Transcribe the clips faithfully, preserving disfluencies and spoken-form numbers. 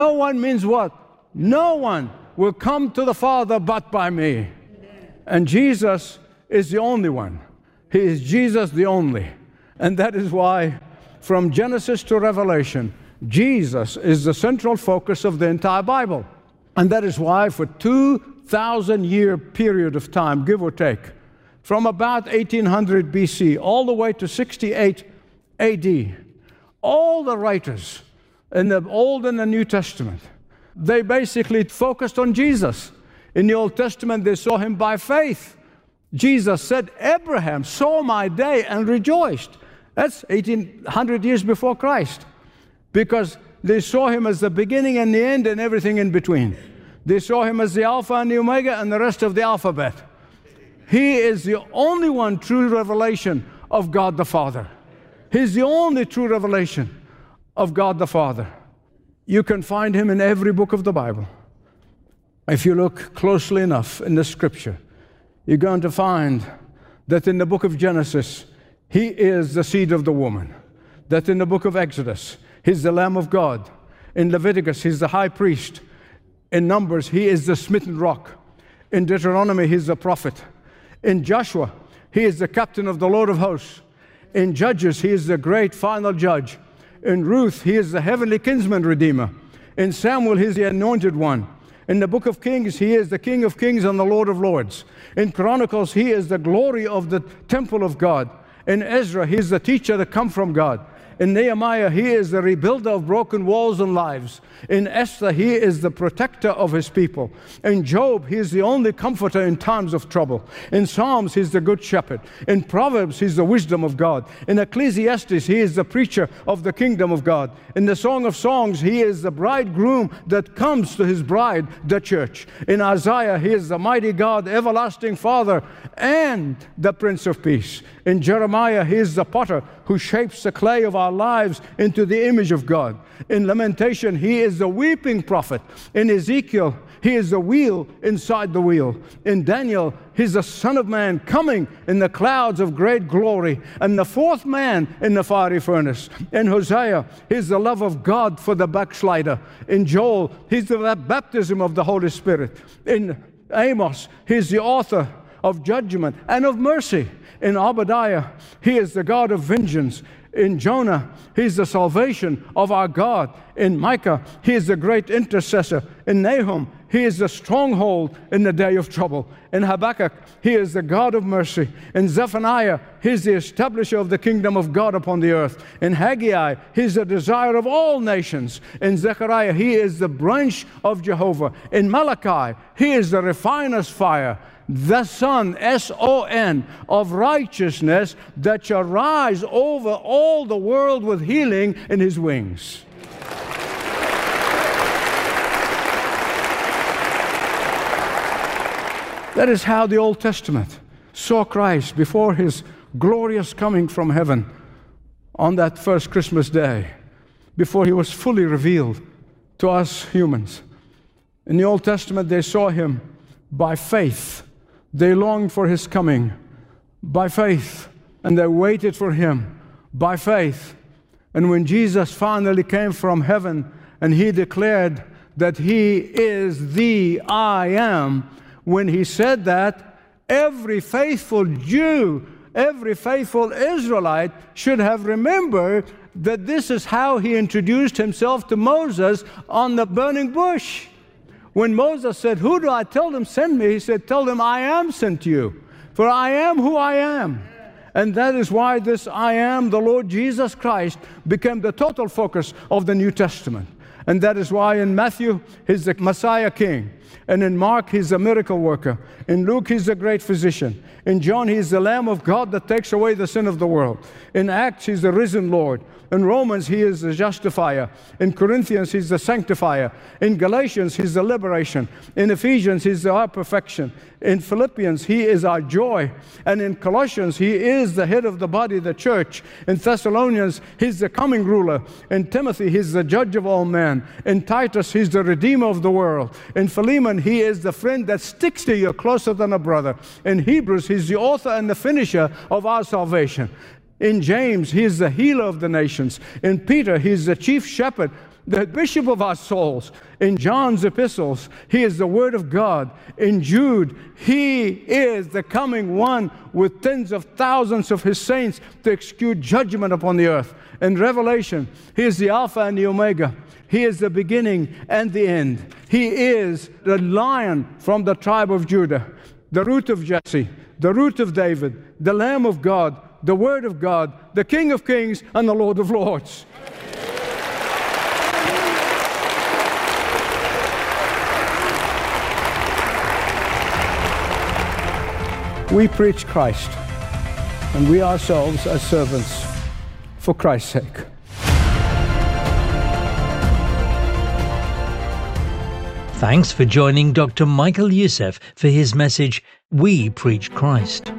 No one means what? No one will come to the Father but by me. And Jesus is the only one. He is Jesus the only. And that is why from Genesis to Revelation, Jesus is the central focus of the entire Bible. And that is why for two thousand year period of time, give or take, from about eighteen hundred B C all the way to sixty-eight A D, all the writers in the Old and the New Testament, they basically focused on Jesus. In the Old Testament, they saw him by faith. Jesus said, Abraham saw my day and rejoiced. That's eighteen hundred years before Christ, because they saw him as the beginning and the end and everything in between. They saw him as the Alpha and the Omega and the rest of the alphabet. He is the only one true revelation of God the Father. He's the only true revelation of God the Father. You can find him in every book of the Bible. If you look closely enough in the Scripture, you're going to find that in the book of Genesis, he is the seed of the woman. That in the book of Exodus, he's the Lamb of God. In Leviticus, he's the high priest. In Numbers, he is the smitten rock. In Deuteronomy, he's the prophet. In Joshua, he is the captain of the Lord of hosts. In Judges, he is the great final judge. In Ruth, he is the heavenly kinsman redeemer. In Samuel, he is the anointed one. In the book of Kings, he is the King of kings and the Lord of lords. In Chronicles, he is the glory of the temple of God. In Ezra, he is the teacher that come from God. In Nehemiah, he is the rebuilder of broken walls and lives. In Esther, he is the protector of his people. In Job, he is the only comforter in times of trouble. In Psalms, he's the good shepherd. In Proverbs, he's the wisdom of God. In Ecclesiastes, he is the preacher of the kingdom of God. In the Song of Songs, he is the bridegroom that comes to his bride, the church. In Isaiah, he is the mighty God, everlasting Father, and the Prince of Peace. In Jeremiah, he is the potter who shapes the clay of our lives into the image of God. In Lamentation, he is the weeping prophet. In Ezekiel, he is the wheel inside the wheel. In Daniel, he's the Son of Man coming in the clouds of great glory, and the fourth man in the fiery furnace. In Hosea, he's the love of God for the backslider. In Joel, he's the baptism of the Holy Spirit. In Amos, he's the author of judgment and of mercy. In Obadiah, he is the God of vengeance. In Jonah, he's the salvation of our God. In Micah, he is the great intercessor. In Nahum, he is the stronghold in the day of trouble. In Habakkuk, he is the God of mercy. In Zephaniah, he is the establisher of the kingdom of God upon the earth. In Haggai, he is the desire of all nations. In Zechariah, he is the branch of Jehovah. In Malachi, he is the refiner's fire, the Son, S O N, of righteousness, that shall rise over all the world with healing in his wings. That is how the Old Testament saw Christ before his glorious coming from heaven on that first Christmas day, before he was fully revealed to us humans. In the Old Testament, they saw him by faith. They longed for his coming by faith, and they waited for him by faith. And when Jesus finally came from heaven and he declared that he is the I am, when he said that, every faithful Jew, every faithful Israelite should have remembered that this is how he introduced himself to Moses on the burning bush. When Moses said, "Who do I tell them send me?" he said, "Tell them I am sent you, for I am who I am." And that is why this I am, the Lord Jesus Christ, became the total focus of the New Testament. And that is why in Matthew, he's the Messiah King. And in Mark, he's a miracle worker. In Luke, he's a great physician. In John, he's the Lamb of God that takes away the sin of the world. In Acts, he's the risen Lord. In Romans, he is the justifier. In Corinthians, he's the sanctifier. In Galatians, he's the liberation. In Ephesians, he's our perfection. In Philippians, he is our joy. And in Colossians, he is the head of the body, the church. In Thessalonians, he's the coming ruler. In Timothy, he's the judge of all men. In Titus, he's the redeemer of the world. In Philemon, he is the friend that sticks to you closer than a brother. In Hebrews, he's the author and the finisher of our salvation. In James, he is the healer of the nations. In Peter, he is the chief shepherd the bishop of our souls. In John's epistles, he is the Word of God. In Jude, he is the coming one with tens of thousands of his saints to execute judgment upon the earth. In Revelation, he is the Alpha and the Omega. He is the beginning and the end. He is the Lion from the tribe of Judah, the root of Jesse, the root of David, the Lamb of God, the Word of God, the King of Kings, and the Lord of Lords. We preach Christ, and we ourselves are servants for Christ's sake. Thanks for joining Doctor Michael Youssef for his message, We Preach Christ.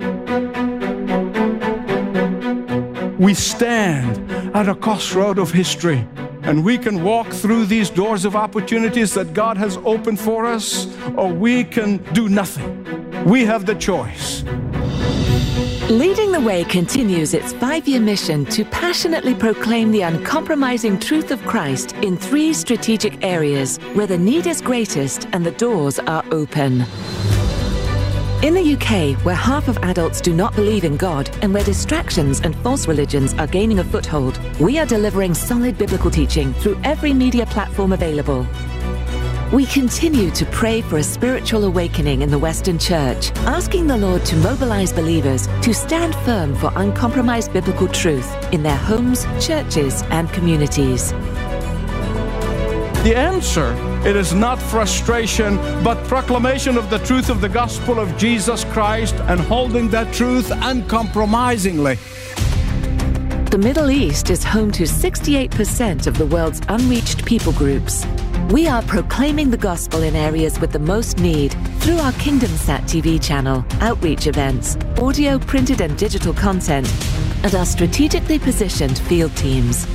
We stand at a crossroad of history, and we can walk through these doors of opportunities that God has opened for us, or we can do nothing. We have the choice. Leading the Way continues its five-year mission to passionately proclaim the uncompromising truth of Christ in three strategic areas where the need is greatest and the doors are open. In the U K, where half of adults do not believe in God and where distractions and false religions are gaining a foothold, we are delivering solid biblical teaching through every media platform available. We continue to pray for a spiritual awakening in the Western Church, asking the Lord to mobilize believers to stand firm for uncompromised biblical truth in their homes, churches, and communities. The answer, it is not frustration, but proclamation of the truth of the gospel of Jesus Christ and holding that truth uncompromisingly. The Middle East is home to sixty-eight percent of the world's unreached people groups. We are proclaiming the gospel in areas with the most need through our KingdomSat T V channel, outreach events, audio, printed and digital content, and our strategically positioned field teams.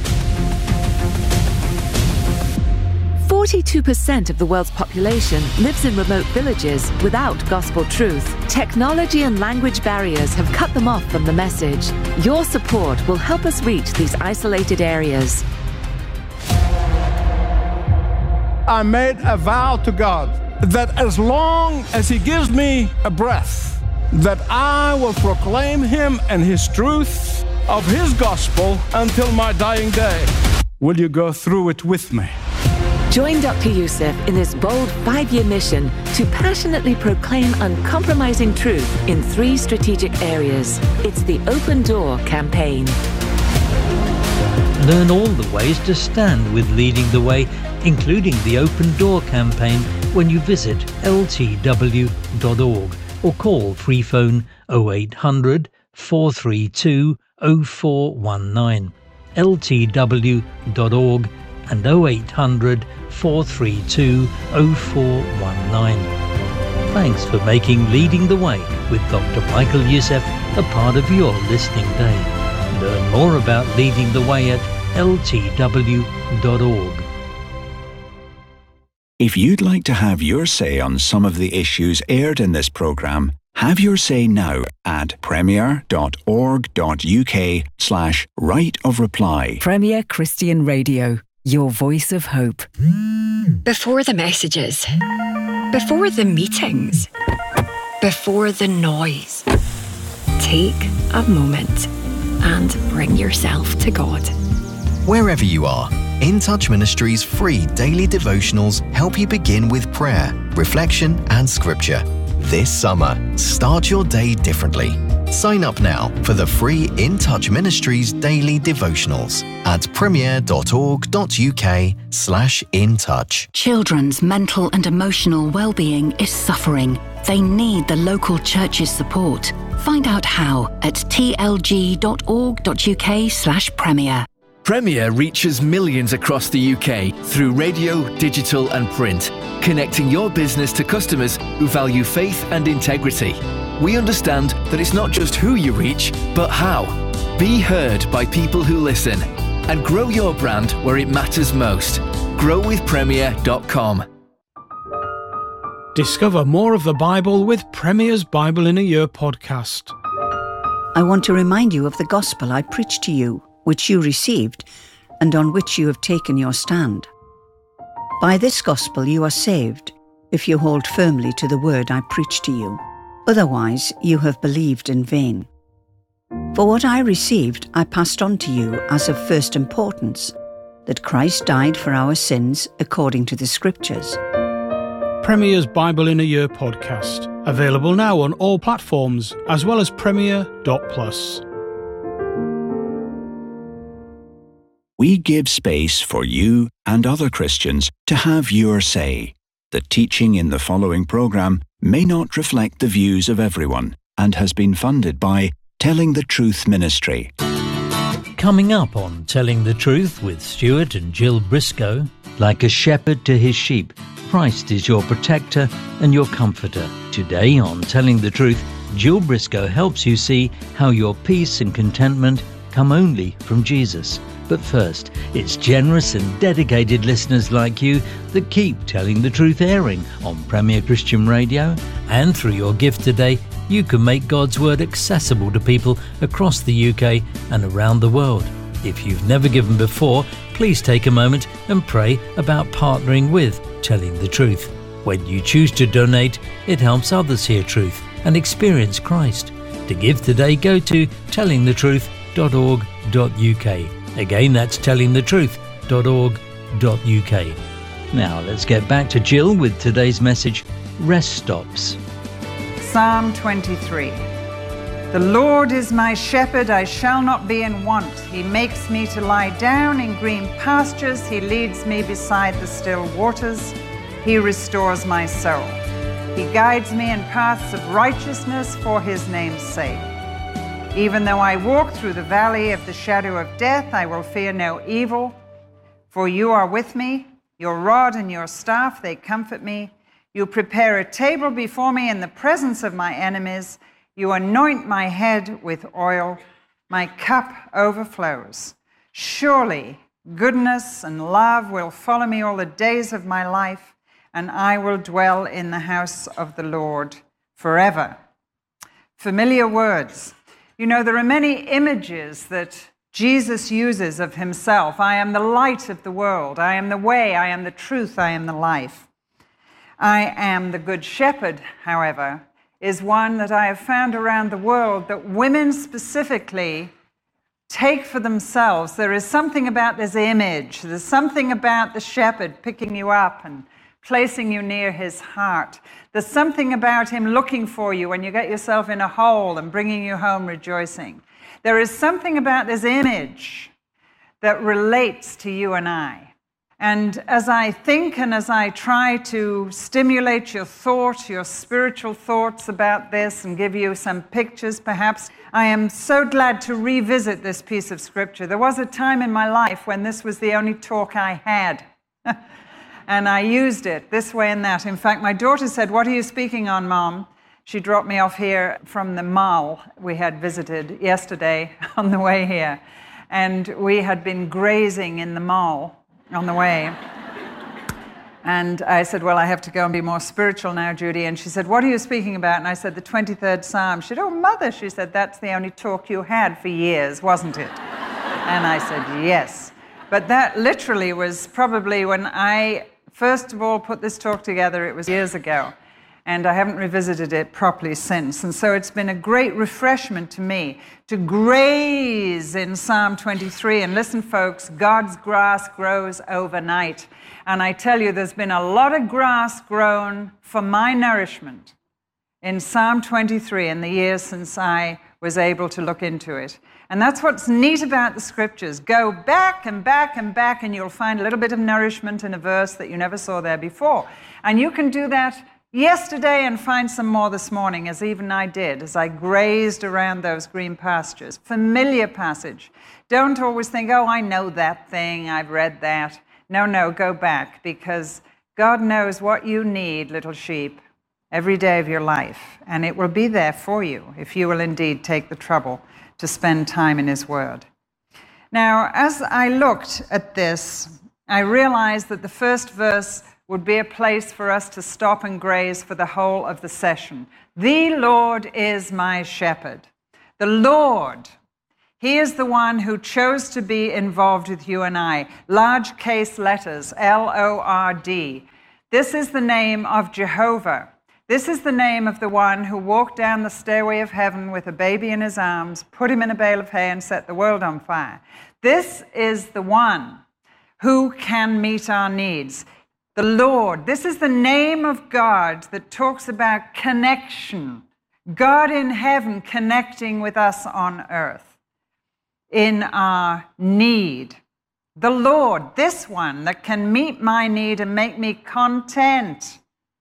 forty-two percent of the world's population lives in remote villages without gospel truth. Technology and language barriers have cut them off from the message. Your support will help us reach these isolated areas. I made a vow to God that as long as He gives me a breath, that I will proclaim Him and His truth of His gospel until my dying day. Will you go through it with me? Join Doctor Youssef in this bold five-year mission to passionately proclaim uncompromising truth in three strategic areas. It's the Open Door campaign. Learn all the ways to stand with Leading the Way, including the Open Door campaign, when you visit L T W dot org or call free phone oh eight hundred, four three two, oh four one nine. L T W dot org and oh eight hundred, four three two, oh four one nine. Thanks for making Leading the Way with Doctor Michael Youssef a part of your listening day. Learn more about Leading the Way at L T W dot org. If you'd like to have your say on some of the issues aired in this programme, have your say now at premier dot org dot U K slash right of reply. Premier Christian Radio, your voice of hope. Before the messages, before the meetings, before the noise, take a moment and bring yourself to God. Wherever you are, In Touch Ministries' free daily devotionals help you begin with prayer, reflection, and scripture. This summer, start your day differently. Sign up now for the free In Touch Ministries daily devotionals at premier dot org dot U K slash in touch. Children's mental and emotional well-being is suffering. They need the local church's support. Find out how at T L G dot org dot U K slash premier. Premier reaches millions across the U K through radio, digital and print, connecting your business to customers who value faith and integrity. We understand that it's not just who you reach, but how. Be heard by people who listen and grow your brand where it matters most. grow with premier dot com. Discover more of the Bible with Premier's Bible in a Year podcast. I want to remind you of the gospel I preached to you, which you received, and on which you have taken your stand. By this gospel you are saved, if you hold firmly to the word I preached to you. Otherwise you have believed in vain. For what I received I passed on to you as of first importance, that Christ died for our sins according to the Scriptures. Premier's Bible in a Year podcast, available now on all platforms, as well as Premier dot plus. We give space for you and other Christians to have your say. The teaching in the following programme may not reflect the views of everyone and has been funded by Telling the Truth Ministry. Coming up on Telling the Truth with Stuart and Jill Briscoe, like a shepherd to his sheep, Christ is your protector and your comforter. Today on Telling the Truth, Jill Briscoe helps you see how your peace and contentment come only from Jesus. But first, it's generous and dedicated listeners like you that keep Telling the Truth airing on Premier Christian Radio. And through your gift today, you can make God's Word accessible to people across the U K and around the world. If you've never given before, please take a moment and pray about partnering with Telling the Truth. When you choose to donate, it helps others hear truth and experience Christ. To give today, go to telling the truth dot org dot U K. Again, that's telling the truth dot org dot U K. Now let's get back to Jill with today's message, Rest Stops. Psalm twenty-three. The Lord is my shepherd, I shall not be in want. He makes me to lie down in green pastures. He leads me beside the still waters. He restores my soul. He guides me in paths of righteousness for his name's sake. Even though I walk through the valley of the shadow of death, I will fear no evil, for you are with me. Your rod and your staff, they comfort me. You prepare a table before me in the presence of my enemies. You anoint my head with oil. My cup overflows. Surely goodness and love will follow me all the days of my life, and I will dwell in the house of the Lord forever. Familiar words. You know, there are many images that Jesus uses of himself. I am the light of the world. I am the way. I am the truth. I am the life. I am the good shepherd, however, is one that I have found around the world that women specifically take for themselves. There is something about this image. There's something about the shepherd picking you up and placing you near his heart. There's something about him looking for you when you get yourself in a hole and bringing you home rejoicing. There is something about this image that relates to you and I. And as I think and as I try to stimulate your thought, your spiritual thoughts about this and give you some pictures perhaps, I am so glad to revisit this piece of scripture. There was a time in my life when this was the only talk I had. And I used it this way and that. In fact, my daughter said, "What are you speaking on, Mom?" She dropped me off here from the mall we had visited yesterday on the way here. And we had been grazing in the mall on the way. And I said, "Well, I have to go and be more spiritual now, Judy." And she said, "What are you speaking about?" And I said, "The twenty-third Psalm." She said, "Oh, Mother," she said, "that's the only talk you had for years, wasn't it?" And I said, "Yes." But that literally was probably when I first of all put this talk together. It was years ago. And I haven't revisited it properly since. And so it's been a great refreshment to me to graze in Psalm twenty-three. And listen, folks, God's grass grows overnight. And I tell you, there's been a lot of grass grown for my nourishment in Psalm twenty-three in the years since I was able to look into it. And that's what's neat about the scriptures. Go back and back and back, and you'll find a little bit of nourishment in a verse that you never saw there before. And you can do that yesterday and find some more this morning, as even I did, as I grazed around those green pastures. Familiar passage. Don't always think, "Oh, I know that thing, I've read that." No, no, go back, because God knows what you need, little sheep, every day of your life, and it will be there for you if you will indeed take the trouble to spend time in his word. Now, as I looked at this, I realized that the first verse would be a place for us to stop and graze for the whole of the session. The Lord is my shepherd. The Lord, He is the one who chose to be involved with you and I. Large case letters, L O R D. This is the name of Jehovah. This is the name of the one who walked down the stairway of heaven with a baby in his arms, put him in a bale of hay, and set the world on fire. This is the one who can meet our needs. The Lord. This is the name of God that talks about connection. God in heaven connecting with us on earth in our need. The Lord, this one that can meet my need and make me content.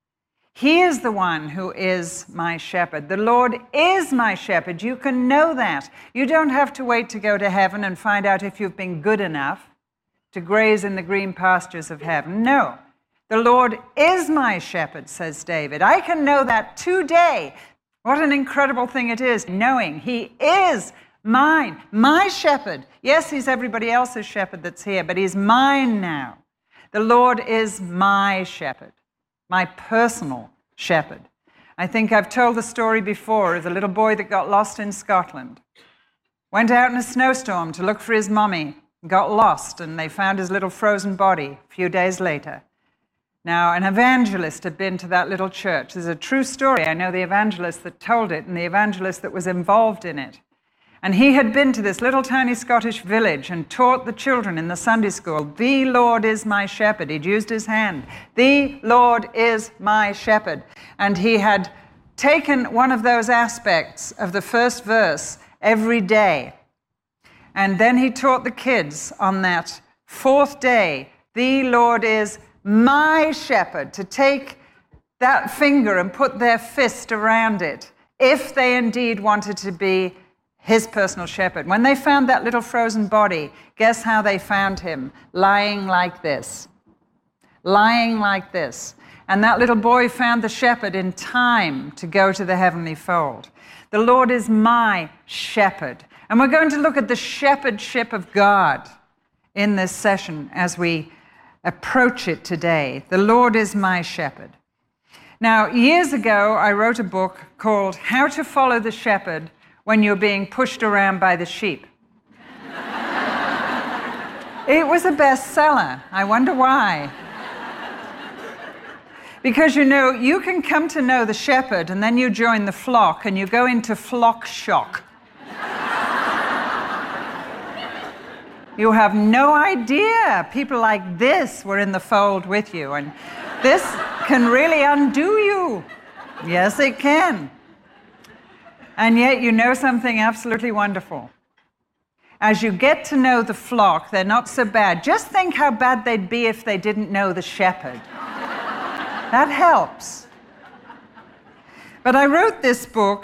He is the one who is my shepherd. The Lord is my shepherd. You can know that. You don't have to wait to go to heaven and find out if you've been good enough to graze in the green pastures of heaven. No. The Lord is my shepherd, says David. I can know that today. What an incredible thing it is, knowing He is mine, my shepherd. Yes, He's everybody else's shepherd that's here, but He's mine now. The Lord is my shepherd. My personal shepherd. I think I've told the story before of the little boy that got lost in Scotland. Went out in a snowstorm to look for his mummy, got lost, and they found his little frozen body a few days later. Now, an evangelist had been to that little church. There's a true story. I know the evangelist that told it and the evangelist that was involved in it. And he had been to this little tiny Scottish village and taught the children in the Sunday school, the Lord is my shepherd. He'd used his hand. The Lord is my shepherd. And he had taken one of those aspects of the first verse every day. And then he taught the kids on that fourth day, the Lord is my shepherd, to take that finger and put their fist around it, if they indeed wanted to be His personal shepherd. When they found that little frozen body, guess how they found him? Lying like this. Lying like this. And that little boy found the shepherd in time to go to the heavenly fold. The Lord is my shepherd. And we're going to look at the shepherdship of God in this session as we approach it today. The Lord is my shepherd. Now, years ago, I wrote a book called How to Follow the Shepherd When You're Being Pushed Around by the Sheep. It was a bestseller. I wonder why. Because, you know, you can come to know the shepherd and then you join the flock and you go into flock shock. You have no idea people like this were in the fold with you, and this can really undo you. Yes, it can. And yet you know something absolutely wonderful. As you get to know the flock, they're not so bad. Just think how bad they'd be if they didn't know the shepherd. That helps. But I wrote this book,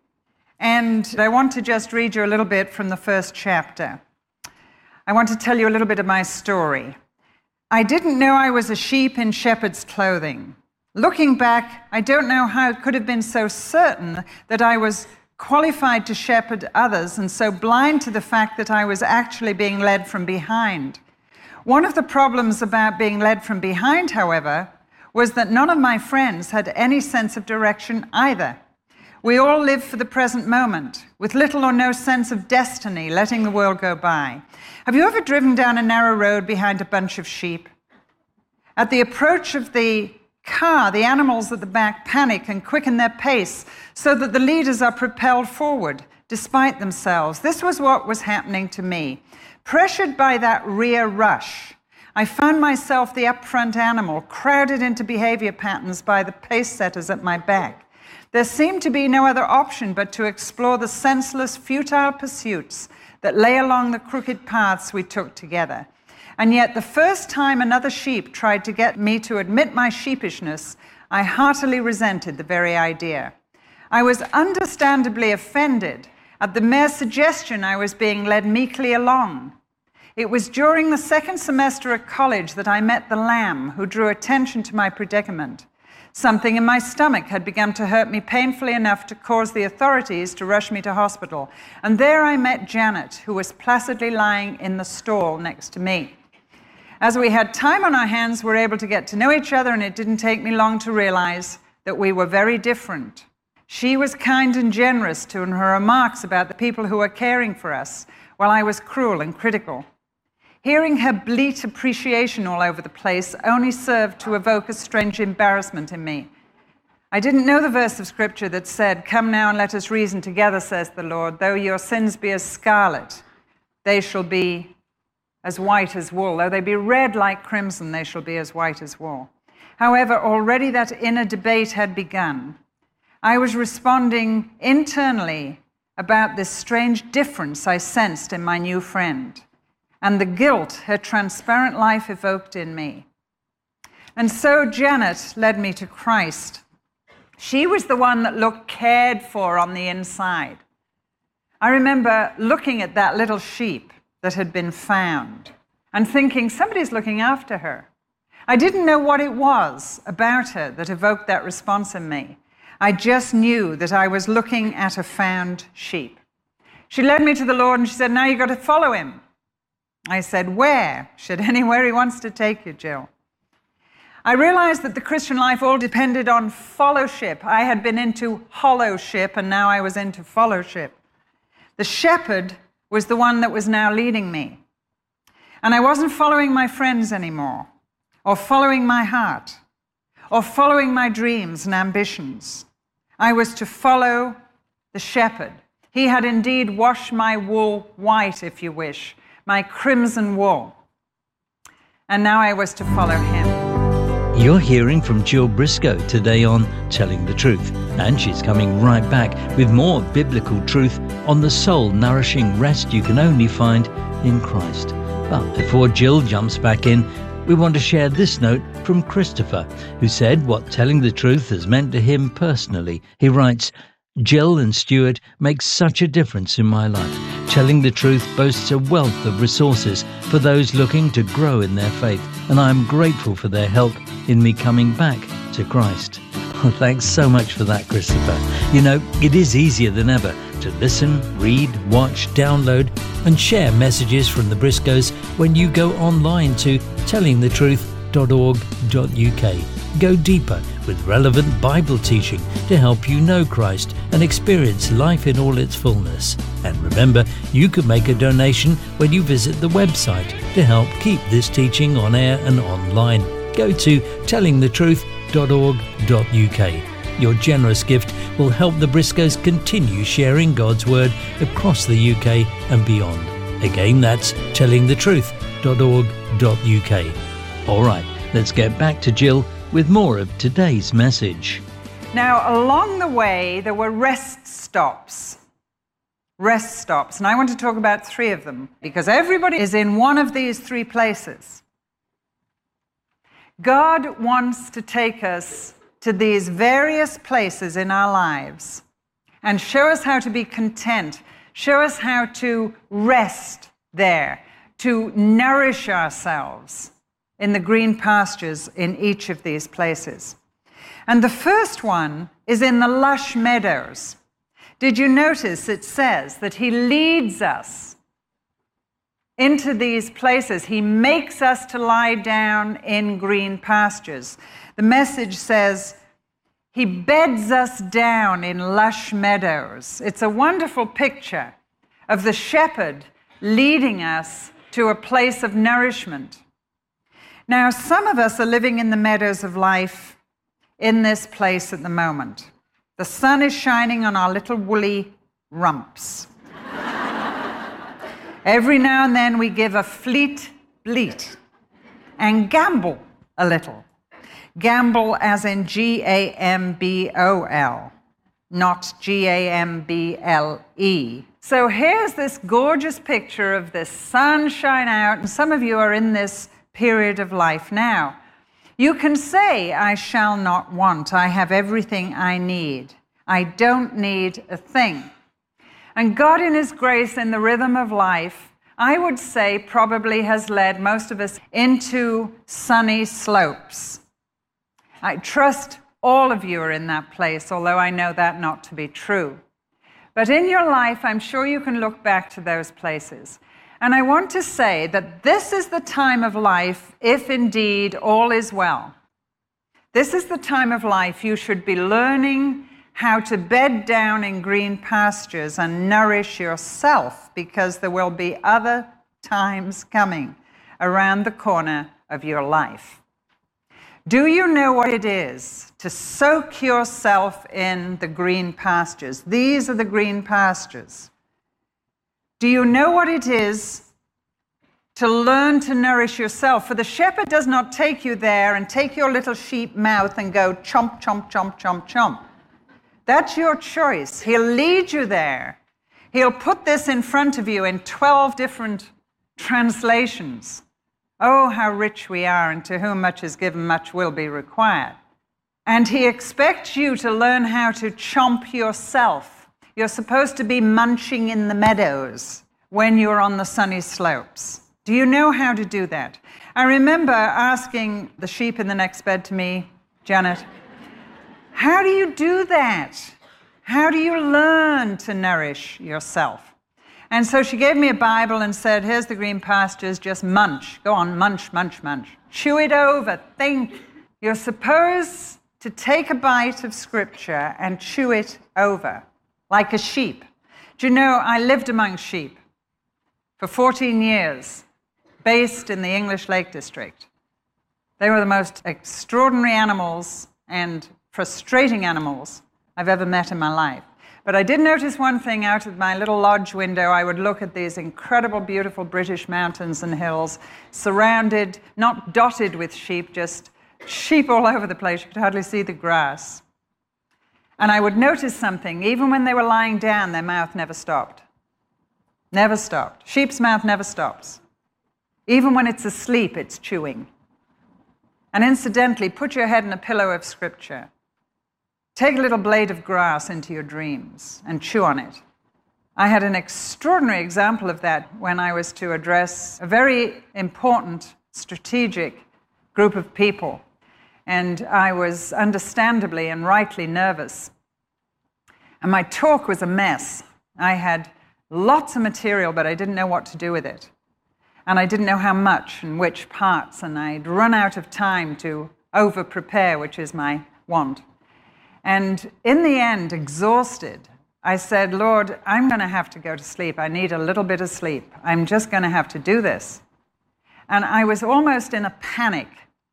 and I want to just read you a little bit from the first chapter. I want to tell you a little bit of my story. I didn't know I was a sheep in shepherd's clothing. Looking back, I don't know how it could have been so certain that I was qualified to shepherd others and so blind to the fact that I was actually being led from behind. One of the problems about being led from behind, however, was that none of my friends had any sense of direction either. We all lived for the present moment, with little or no sense of destiny, letting the world go by. Have you ever driven down a narrow road behind a bunch of sheep? At the approach of the car, the animals at the back panic and quicken their pace so that the leaders are propelled forward, despite themselves. This was what was happening to me. Pressured by that rear rush, I found myself the upfront animal, crowded into behavior patterns by the pace setters at my back. There seemed to be no other option but to explore the senseless, futile pursuits that lay along the crooked paths we took together. And yet, the first time another sheep tried to get me to admit my sheepishness, I heartily resented the very idea. I was understandably offended at the mere suggestion I was being led meekly along. It was during the second semester at college that I met the lamb who drew attention to my predicament. Something in my stomach had begun to hurt me painfully enough to cause the authorities to rush me to hospital. And there I met Janet, who was placidly lying in the stall next to me. As we had time on our hands, we were able to get to know each other, and it didn't take me long to realize that we were very different. She was kind and generous to in her remarks about the people who were caring for us, while I was cruel and critical. Hearing her bleat appreciation all over the place only served to evoke a strange embarrassment in me. I didn't know the verse of Scripture that said, "Come now and let us reason together, says the Lord. Though your sins be as scarlet, they shall be as white as wool. Though they be red like crimson, they shall be as white as wool." However, already that inner debate had begun. I was responding internally about this strange difference I sensed in my new friend and the guilt her transparent life evoked in me. And so Janet led me to Christ. She was the one that looked cared for on the inside. I remember looking at that little sheep that had been found and thinking, somebody's looking after her. I didn't know what it was about her that evoked that response in me. I just knew that I was looking at a found sheep. She led me to the Lord and she said, "Now you've got to follow him." I said, "Where?" She said, "Anywhere he wants to take you, Jill." I realized that the Christian life all depended on fellowship. I had been into hollowship, and now I was into fellowship. The shepherd was the one that was now leading me. And I wasn't following my friends anymore, or following my heart, or following my dreams and ambitions. I was to follow the shepherd. He had indeed washed my wool white, if you wish, my crimson wool. And now I was to follow him. You're hearing from Jill Briscoe today on Telling the Truth, and she's coming right back with more biblical truth on the soul-nourishing rest you can only find in Christ. But before Jill jumps back in, we want to share this note from Christopher, who said what Telling the Truth has meant to him personally. He writes, "Jill and Stuart make such a difference in my life. Telling the Truth boasts a wealth of resources for those looking to grow in their faith, and I am grateful for their help in me coming back to Christ." Well, thanks so much for that, Christopher. You know, it is easier than ever to listen, read, watch, download and share messages from the Briscoes when you go online to telling the truth dot org dot U K. Go deeper with relevant Bible teaching to help you know Christ and experience life in all its fullness. And remember, you can make a donation when you visit the website to help keep this teaching on air and online. Go to telling the truth dot org dot U K. Your generous gift will help the Briscoes continue sharing God's Word across the U K and beyond. Again, that's telling the truth dot org dot U K. All right, let's get back to Jill with more of today's message. Now, along the way, there were rest stops. Rest stops. And I want to talk about three of them, because everybody is in one of these three places. God wants to take us to these various places in our lives and show us how to be content, show us how to rest there, to nourish ourselves in the green pastures in each of these places. And the first one is in the lush meadows. Did you notice it says that he leads us into these places? He makes us to lie down in green pastures. The Message says he beds us down in lush meadows. It's a wonderful picture of the shepherd leading us to a place of nourishment. Now, some of us are living in the meadows of life in this place at the moment. The sun is shining on our little woolly rumps. Every now and then we give a fleet bleat and gamble a little. Gamble as in G A M B O L, not G A M B L E. So here's this gorgeous picture of the sunshine out, and some of you are in this period of life now. You can say, I shall not want. I have everything I need. I don't need a thing. And God in his grace, in the rhythm of life, I would say probably has led most of us into sunny slopes. I trust all of you are in that place, although I know that not to be true. But in your life, I'm sure you can look back to those places. And I want to say that this is the time of life, if indeed all is well. This is the time of life you should be learning how to bed down in green pastures and nourish yourself, because there will be other times coming around the corner of your life. Do you know what it is to soak yourself in the green pastures? These are the green pastures. Do you know what it is to learn to nourish yourself? For the shepherd does not take you there and take your little sheep mouth and go chomp, chomp, chomp, chomp, chomp. That's your choice. He'll lead you there. He'll put this in front of you in twelve different translations. Oh, how rich we are, and to whom much is given, much will be required. And he expects you to learn how to chomp yourself. You're supposed to be munching in the meadows when you're on the sunny slopes. Do you know how to do that? I remember asking the sheep in the next bed to me, Janet, how do you do that? How do you learn to nourish yourself? And so she gave me a Bible and said, here's the green pastures, just munch. Go on, munch, munch, munch. Chew it over, think. You're supposed to take a bite of Scripture and chew it over, like a sheep. Do you know, I lived among sheep for fourteen years, based in the English Lake District. They were the most extraordinary animals and frustrating animals I've ever met in my life. But I did notice one thing out of my little lodge window. I would look at these incredible, beautiful British mountains and hills, surrounded, not dotted with sheep, just sheep all over the place. You could hardly see the grass. And I would notice something. Even when they were lying down, their mouth never stopped. Never stopped. Sheep's mouth never stops. Even when it's asleep, it's chewing. And incidentally, put your head in a pillow of Scripture. Take a little blade of grass into your dreams and chew on it. I had an extraordinary example of that when I was to address a very important, strategic group of people. And I was understandably and rightly nervous. And my talk was a mess. I had lots of material, but I didn't know what to do with it. And I didn't know how much and which parts, and I'd run out of time to over-prepare, which is my want. And in the end, exhausted, I said, Lord, I'm going to have to go to sleep. I need a little bit of sleep. I'm just going to have to do this. And I was almost in a panic.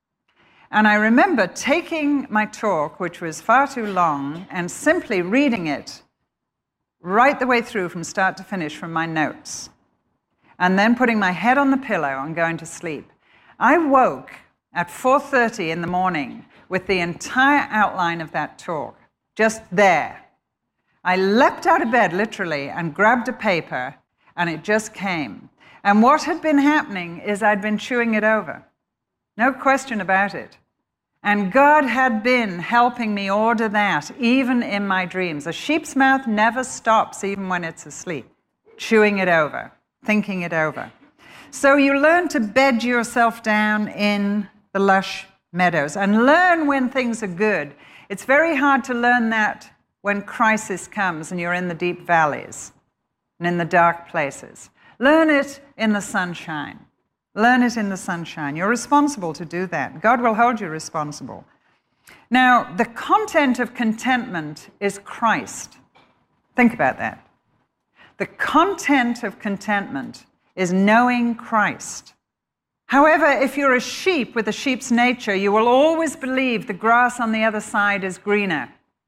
And I remember taking my talk, which was far too long, and simply reading it right the way through from start to finish from my notes, and then putting my head on the pillow and going to sleep. I woke at four thirty in the morning with the entire outline of that talk, just there. I leapt out of bed, literally, and grabbed a paper, and it just came. And what had been happening is I'd been chewing it over. No question about it. And God had been helping me order that, even in my dreams. A sheep's mouth never stops, even when it's asleep. Chewing it over, thinking it over. So you learn to bed yourself down in the lush meadows and learn when things are good. It's very hard to learn that when crisis comes and you're in the deep valleys and in the dark places. Learn it in the sunshine. Learn it in the sunshine. You're responsible to do that. God will hold you responsible. Now, the content of contentment is Christ. Think about that. The content of contentment is knowing Christ. However, if you're a sheep with a sheep's nature, you will always believe the grass on the other side is greener.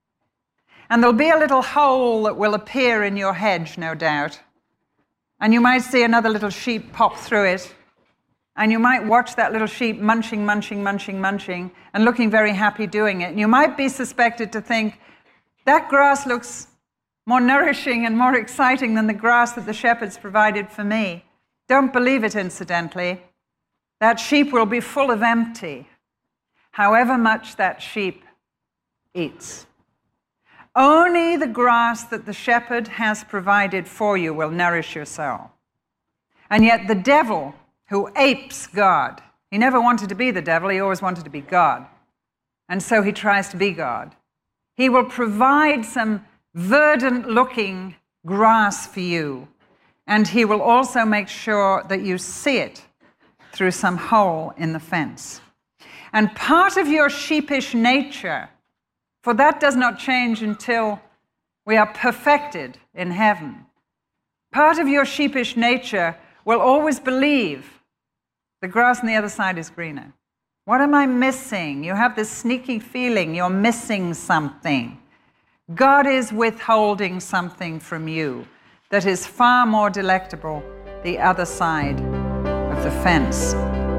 And there'll be a little hole that will appear in your hedge, no doubt. And you might see another little sheep pop through it. And you might watch that little sheep munching, munching, munching, munching, and looking very happy doing it. And you might be suspected to think, that grass looks more nourishing and more exciting than the grass that the shepherds provided for me. Don't believe it, incidentally. That sheep will be full of empty, however much that sheep eats. Only the grass that the shepherd has provided for you will nourish your soul. And yet the devil, who apes God, he never wanted to be the devil, he always wanted to be God. And so he tries to be God. He will provide some verdant-looking grass for you, and he will also make sure that you see it through some hole in the fence. And part of your sheepish nature For that does not change until we are perfected in heaven. Part of your sheepish nature will always believe the grass on the other side is greener. What am I missing? You have this sneaky feeling you're missing something. God is withholding something from you that is far more delectable the other side of the fence.